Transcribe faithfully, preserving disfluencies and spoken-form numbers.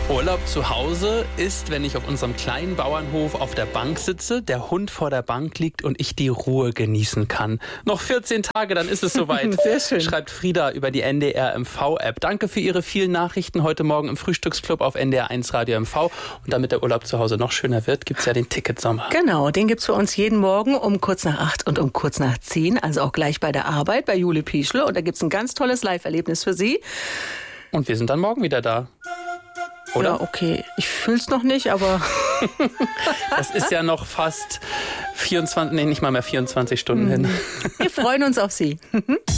Urlaub zu Hause ist, wenn ich auf unserem kleinen Bauernhof auf der Bank sitze, der Hund vor der Bank liegt und ich die Ruhe genießen kann. Noch vierzehn Tage, dann ist es soweit. Sehr schön. Schreibt Frieda über die N D R M V-App. Danke für Ihre vielen Nachrichten heute Morgen im Frühstücksclub auf N D R eins Radio M V. Und damit der Urlaub zu Hause noch schöner wird, gibt es ja den Ticketsommer. Genau, den gibt's für uns jeden Morgen um kurz nach acht und um kurz nach zehn. Also auch gleich bei der Arbeit bei Jule Pieschle. Und da gibt's ein ganz tolles Live-Erlebnis für Sie. Und wir sind dann morgen wieder da. Oder? Ja, okay. Ich fühl's noch nicht, aber... Das ist ja noch fast vierundzwanzig, nee, nicht mal mehr vierundzwanzig Stunden hin. Wir freuen uns auf Sie.